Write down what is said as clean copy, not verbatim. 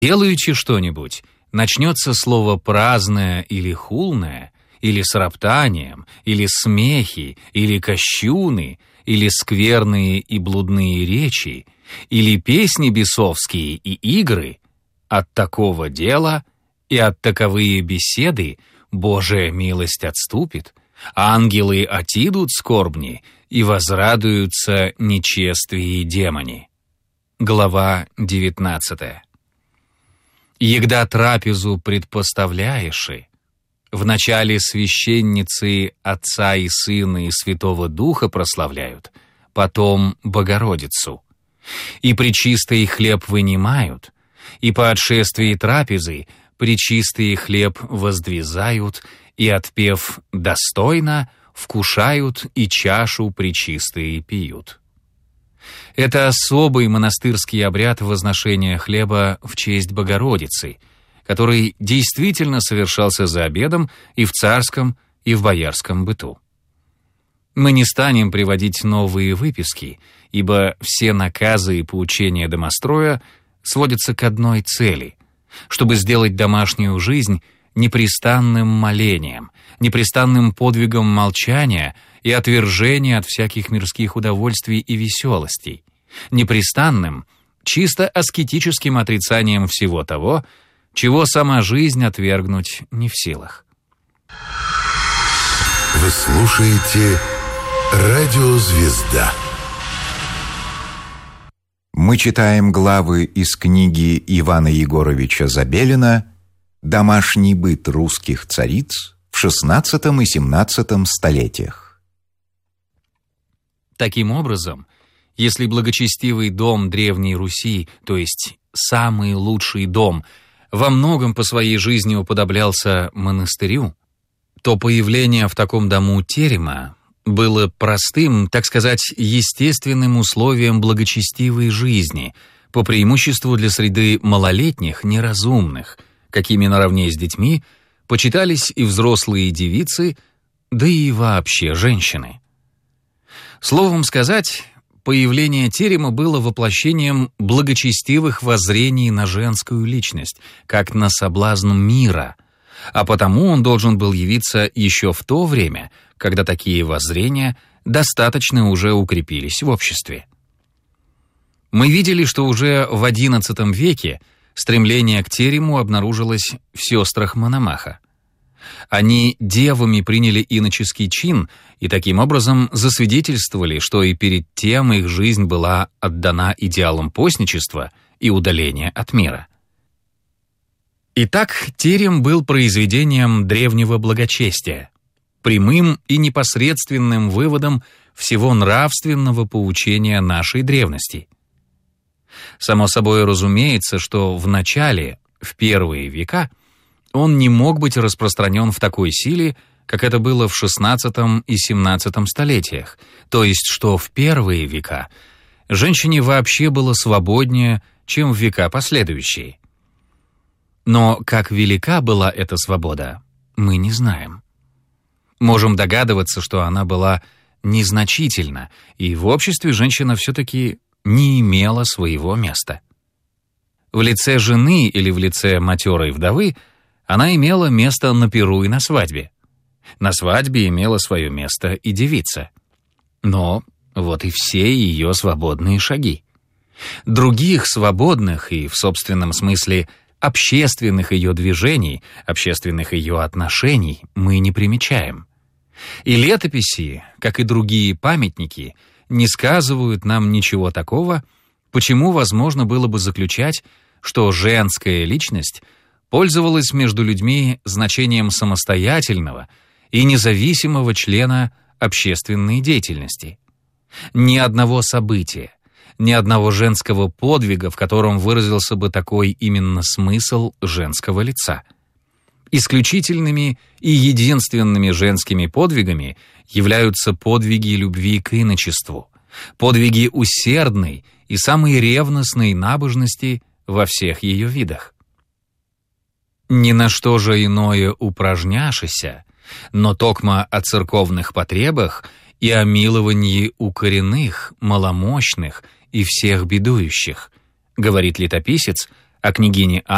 Делаючи что-нибудь, начнется слово праздное или хулное, или с роптанием, или смехи, или кощуны, или скверные и блудные речи, или песни бесовские и игры, от такого дела и от таковые беседы Божия милость отступит, ангелы отидут скорбни и возрадуются нечестивые демони. Глава 19. Егда трапезу предпоставляеши, вначале священницы Отца и Сына и Святого Духа прославляют, потом Богородицу. И пречистый хлеб вынимают, и по отшествии трапезы пречистый хлеб воздвизают, и, отпев достойно, вкушают и чашу пречистые пьют. Это особый монастырский обряд возношения хлеба в честь Богородицы, который действительно совершался за обедом и в царском, и в боярском быту. Мы не станем приводить новые выписки, ибо все наказы и поучения домостроя сводятся к одной цели — чтобы сделать домашнюю жизнь непрестанным молением, непрестанным подвигом молчания и отвержения от всяких мирских удовольствий и веселостей, непрестанным, чисто аскетическим отрицанием всего того, чего сама жизнь отвергнуть не в силах. Вы слушаете «Радио Звезда». Мы читаем главы из книги Ивана Егоровича Забелина «Домашний быт русских цариц в XVI и XVII столетиях». Таким образом, если благочестивый дом Древней Руси, то есть самый лучший дом, во многом по своей жизни уподоблялся монастырю, то появление в таком дому терема было простым, так сказать, естественным условием благочестивой жизни, по преимуществу для среды малолетних, неразумных, какими наравне с детьми почитались и взрослые девицы, да и вообще женщины. Словом сказать, появление терема было воплощением благочестивых воззрений на женскую личность, как на соблазн мира, а потому он должен был явиться еще в то время, когда такие воззрения достаточно уже укрепились в обществе. Мы видели, что уже в XI веке стремление к терему обнаружилось в сестрах Мономаха. Они девами приняли иноческий чин и таким образом засвидетельствовали, что и перед тем их жизнь была отдана идеалам постничества и удаления от мира. Итак, терем был произведением древнего благочестия, прямым и непосредственным выводом всего нравственного поучения нашей древности. Само собой разумеется, что в начале, в первые века, он не мог быть распространен в такой силе, как это было в XVI и XVII столетиях, то есть что в первые века женщине вообще было свободнее, чем в века последующие. Но как велика была эта свобода, мы не знаем. Можем догадываться, что она была незначительна, и в обществе женщина все-таки не имела своего места. В лице жены или в лице матерой вдовы она имела место на пиру и на свадьбе. На свадьбе имела свое место и девица. Но вот и все ее свободные шаги. Других свободных и, в собственном смысле, общественных ее движений, общественных ее отношений мы не примечаем. И летописи, как и другие памятники, не сказывают нам ничего такого, почему возможно было бы заключать, что женская личность пользовалась между людьми значением самостоятельного и независимого члена общественной деятельности. Ни одного события, ни одного женского подвига, в котором выразился бы такой именно смысл женского лица. Исключительными и единственными женскими подвигами являются подвиги любви к иночеству, подвиги усердной и самой ревностной набожности во всех ее видах. Ни на что же иное упражняшися, но токмо о церковных потребах и о миловании у коренных, маломощных и всех бедующих, говорит летописец о княгине